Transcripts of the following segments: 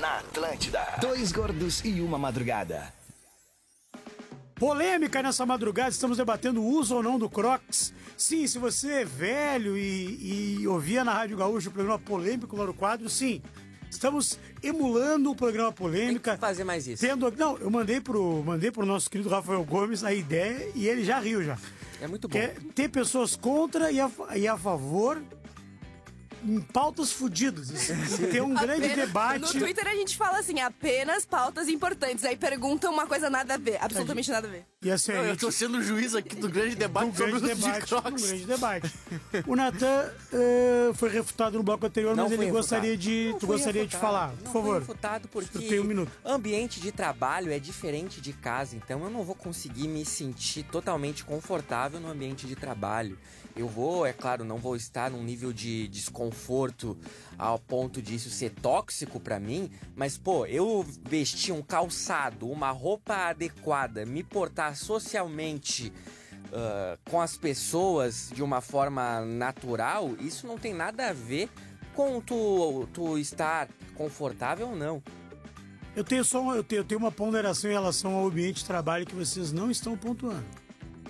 Na Atlântida. Dois gordos e uma madrugada. Polêmica nessa madrugada, estamos debatendo o uso ou não do Crocs. Sim, se você é velho e ouvia na Rádio Gaúcha o programa Polêmico lá no quadro, sim, estamos emulando o programa Polêmica. Tem que fazer mais isso. Não, eu mandei pro nosso querido Rafael Gomes a ideia e ele já riu já. É muito bom. Quer ter pessoas contra e a favor em pautas fudidas. Tem um grande debate. No Twitter a gente fala assim, apenas pautas importantes. Aí pergunta uma coisa nada a ver, absolutamente nada a ver. E assim, eu tô sendo o juiz aqui do grande debate sobre o uso de Crocs. Um grande debate. O Natan foi refutado no bloco anterior, mas ele gostaria de... Tu gostaria de falar, por favor. Não foi refutado porque tem um minuto. Ambiente de trabalho é diferente de casa, então eu não vou conseguir me sentir totalmente confortável no ambiente de trabalho. Eu vou, é claro, não vou estar num nível de desconforto ao ponto disso ser tóxico pra mim, mas, pô, eu vestir um calçado, uma roupa adequada, me portar socialmente com as pessoas de uma forma natural, isso não tem nada a ver com tu estar confortável ou não. Eu tenho uma ponderação em relação ao ambiente de trabalho que vocês não estão pontuando.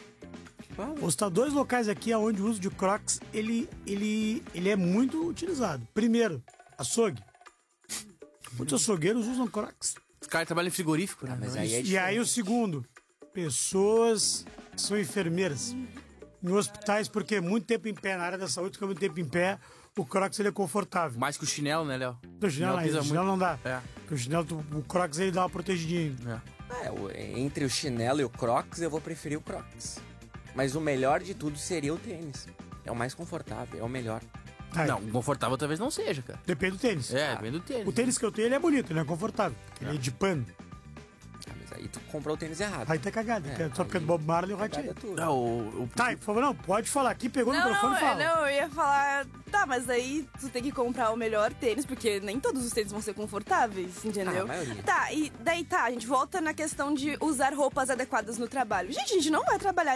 Vou citar dois locais aqui onde o uso de Crocs ele é muito utilizado. Primeiro, açougue. Muitos açougueiros usam Crocs. Os caras trabalham em frigorífico, né? Mas aí é E aí o segundo, pessoas que são enfermeiras em hospitais, porque muito tempo em pé, na área da saúde, fica muito tempo em pé, o Crocs ele é confortável. Mais que o chinelo, né, Léo? O chinelo não dá. É. Porque o Crocs ele dá uma protegidinha. Entre o chinelo e o Crocs, eu vou preferir o Crocs. Mas o melhor de tudo seria o tênis. É o mais confortável, é o melhor. Não, confortável talvez não seja, cara. Depende do tênis. Depende do tênis. O tênis que eu tenho, ele é bonito, ele é confortável. Ele é de pano. Mas aí tu comprou o tênis errado. Aí tá cagado. Só porque é do Bob Marley eu rateei. Tá, por favor, não, pode falar. Aqui pegou o microfone e fala. Não, eu ia falar... Tá, mas aí tu tem que comprar o melhor tênis, porque nem todos os tênis vão ser confortáveis, entendeu? A maioria. Tá, e daí a gente volta na questão de usar roupas adequadas no trabalho. Gente, a gente não vai trabalhar...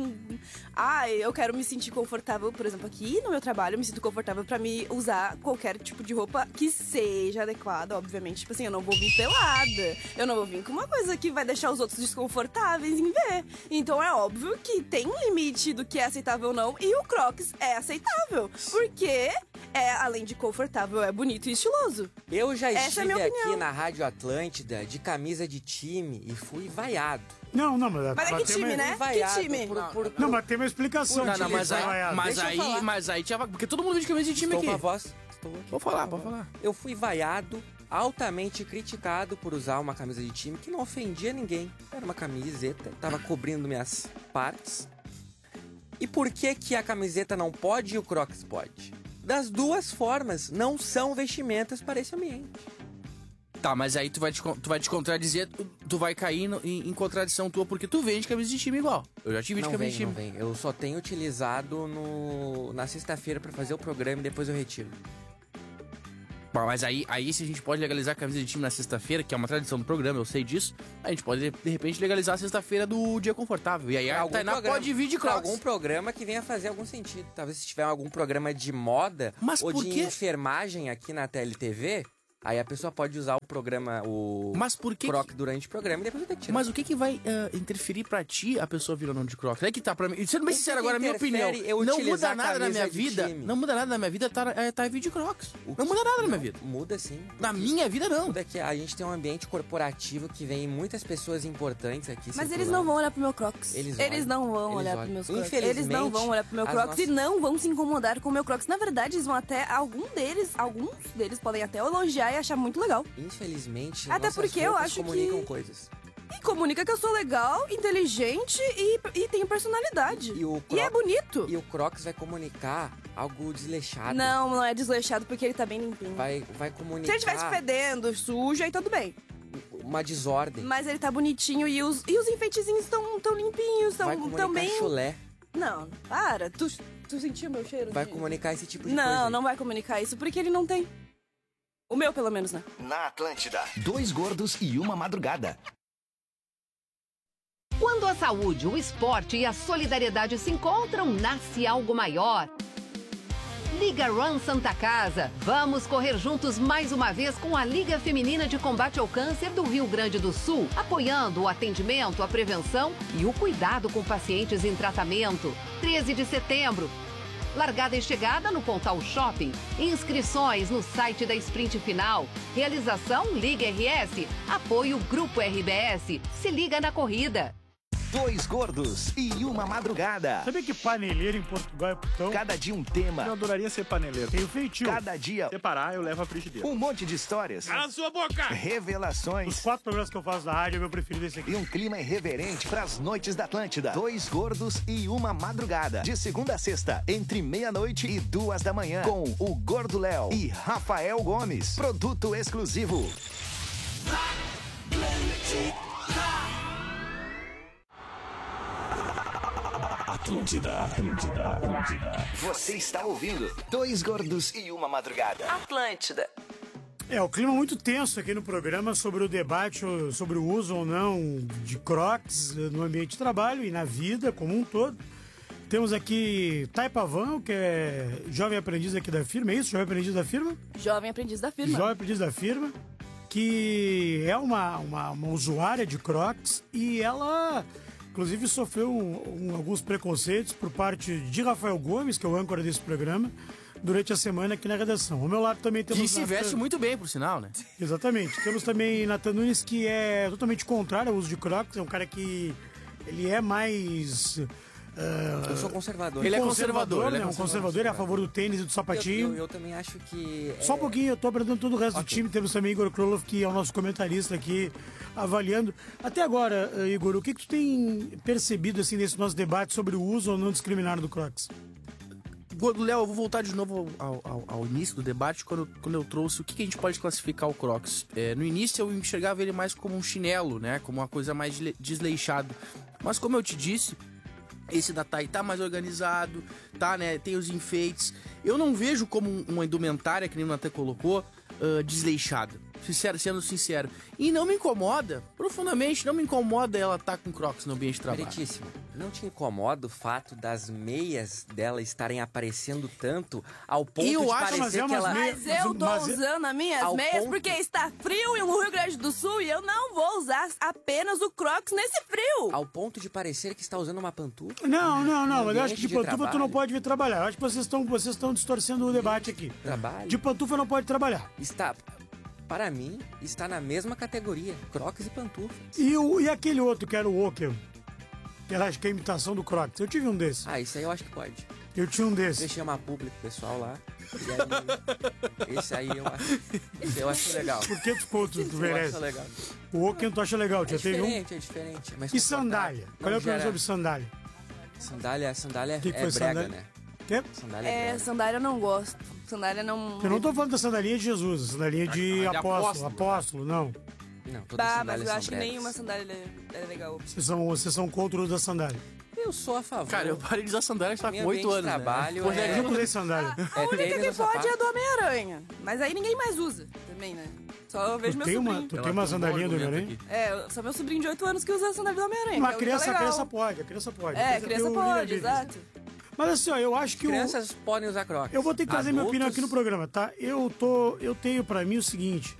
eu quero me sentir confortável, por exemplo, aqui no meu trabalho, eu me sinto confortável pra me usar qualquer tipo de roupa que seja adequada, obviamente. Tipo assim, eu não vou vir pelada, eu não vou vir com uma coisa que vai deixar os outros desconfortáveis em ver. Então é óbvio que tem um limite do que é aceitável ou não, e o Crocs é aceitável, porque além de confortável, é bonito e estiloso. Eu já estive aqui na Rádio Atlântida de camisa de time e fui vaiado. Não, mas é que time, né? Que time? Não, mas tem uma explicação. Mas aí tinha... Porque todo mundo vê de camisa de time aqui. Com a voz. Pode falar. Eu fui vaiado, altamente criticado por usar uma camisa de time que não ofendia ninguém. Era uma camiseta, tava cobrindo minhas partes. E por que a camiseta não pode e o Crocs pode? Das duas formas, não são vestimentas para esse ambiente. Tá, mas aí tu vai te contradizer, tu vai cair em contradição tua, porque tu vende camisa de time igual. Eu já tive de camisa de time. Não vem. Eu só tenho utilizado na sexta-feira pra fazer o programa e depois eu retiro. Bom, mas aí se a gente pode legalizar a camisa de time na sexta-feira, que é uma tradição do programa, eu sei disso, a gente pode, de repente, legalizar a sexta-feira do dia confortável. E aí a Tainá pode vir de Crocs. Algum programa que venha fazer algum sentido. Talvez se tiver algum programa de moda ou de enfermagem aqui na TLTV... Aí a pessoa pode usar o programa, Croc durante o programa e depois vai ter que tirar. Mas o que vai interferir pra ti a pessoa virando nome de Croc? É que tá pra mim. Sendo bem sincero agora, a minha opinião. Não muda nada na minha vida. Não muda nada na minha vida tá em vídeo de Crocs. Não muda nada na minha vida. Muda sim. Na minha vida não. Muda que a gente tem um ambiente corporativo que vem muitas pessoas importantes aqui. Mas eles não vão olhar pro meu Crocs. Eles não vão olhar pro meus Crocs. Eles não vão olhar pro meu Crocs e não vão se incomodar com o meu Crocs. Na verdade, eles vão até. Alguns deles podem até elogiar e achar muito legal. Infelizmente, até porque eu acho comunicam coisas. E comunica que eu sou legal, inteligente e tenho personalidade. E é bonito. E o Crocs vai comunicar algo desleixado. Não é desleixado porque ele tá bem limpinho. Vai comunicar... Se ele estivesse fedendo, sujo, aí tudo bem. Uma desordem. Mas ele tá bonitinho e os enfeitezinhos tão limpinhos, vai comunicar bem... chulé. Não, para. Tu sentiu meu cheiro? Vai comunicar esse tipo de coisa. Não vai comunicar isso porque ele não tem. O meu, pelo menos, né? Na Atlântida, dois gordos e uma madrugada. Quando a saúde, o esporte e a solidariedade se encontram, nasce algo maior. Liga Run Santa Casa. Vamos correr juntos mais uma vez com a Liga Feminina de Combate ao Câncer do Rio Grande do Sul, apoiando o atendimento, a prevenção e o cuidado com pacientes em tratamento. 13 de setembro. Largada e chegada no Pontal Shopping. Inscrições no site da Sprint Final. Realização Liga RS. Apoio Grupo RBS. Se liga na corrida. Dois gordos e uma madrugada. Sabia que paneleiro em Portugal é putão? Cada dia um tema. Eu adoraria ser paneleiro. Tem o feitio. Cada dia Separar, eu levo a frigideira. um monte de histórias. Cala a sua boca! Revelações. Os 4 programas que eu faço na rádio, é meu preferido esse aqui. E um clima irreverente pras noites da Atlântida. Dois gordos e uma madrugada. De segunda a sexta, entre meia-noite e 2 da manhã. Com o Gordo Léo e Rafael Gomes. Produto exclusivo. Atlântida. Você está ouvindo Dois Gordos e uma Madrugada. Atlântida. O clima muito tenso aqui no programa sobre o debate sobre o uso ou não de Crocs no ambiente de trabalho e na vida como um todo. Temos aqui Thay Pavan, que é jovem aprendiz aqui da firma, é isso? Jovem aprendiz da firma? Jovem aprendiz da firma. Jovem aprendiz da firma, que é uma usuária de Crocs e ela, inclusive, sofreu alguns preconceitos por parte de Rafael Gomes, que é o âncora desse programa, durante a semana aqui na redação. Ao meu lado também temos... Que se veste muito bem, por sinal, né? Exatamente. Temos também Nathan Nunes, que é totalmente contrário ao uso de Crocs, é um cara que ele é mais... Eu sou conservador. Ele é conservador, né? Um conservador, é a favor do tênis e do sapatinho. Eu também acho que... Só um pouquinho, eu tô apresentando todo o resto do time. Temos também Igor Kroloff, que é o nosso comentarista aqui, avaliando. Até agora, Igor, o que tu tem percebido, assim, nesse nosso debate sobre o uso ou não discriminado do Crocs? Léo, eu vou voltar de novo ao início do debate, quando eu trouxe o que a gente pode classificar o Crocs. No início eu enxergava ele mais como um chinelo, né? Como uma coisa mais desleixada. Mas como eu te disse, esse da Thay tá mais organizado, tá, né? Tem os enfeites. Eu não vejo como uma indumentária, que nem o Nathan colocou, desleixada. Sendo sincero. E não me incomoda, profundamente, não me incomoda ela estar com Crocs no ambiente de trabalho. Meritíssimo, não te incomoda o fato das meias dela estarem aparecendo tanto ao ponto de parecer que ela... Mas eu tô usando as minhas meias porque está frio no Rio Grande do Sul e eu não vou usar apenas o Crocs nesse frio. Ao ponto de parecer que está usando uma pantufa? Não, mas eu acho que de pantufa tu não pode vir trabalhar. Eu acho que vocês estão distorcendo o debate aqui. Trabalho? De pantufa não pode trabalhar. Para mim, está na mesma categoria, Crocs e pantufas. E aquele outro que era o Walker, que era, acho que é a imitação do Crocs. Eu tive um desses. Isso aí eu acho que pode. Eu tinha um desses. Deixa eu chamar público, pessoal lá. E aí, esse aí eu acho legal. Por que tu merece? Eu acho legal. O Walker tu acha legal? Já teve um? É diferente. Mas e sandália? Qual é o problema sobre sandália? Sandália que é brega, sandália? né? Quê? Sandália eu não gosto. Sandália não... Eu não tô falando da sandalinha de Jesus, sandalinha de apóstolo, não. Não, todas as mas eu são acho que bregas. nenhuma sandália é legal. Vocês são contra o da sandália. Eu sou a favor. Cara, eu parei de usar sandália já com 8 anos, trabalho, Hoje é que eu usei sandália. A única que pode é a do Homem-Aranha. Mas aí ninguém mais usa também, né? Só eu vejo meu sobrinho. Tu tem uma sandalinha do Homem-Aranha? Só meu sobrinho de 8 anos que usa a sandália do Homem-Aranha. Mas a criança pode. A criança pode, exato. Mas assim, eu acho que crianças podem usar Crocs. Eu vou ter que trazer minha opinião aqui no programa, tá? Eu tenho pra mim o seguinte,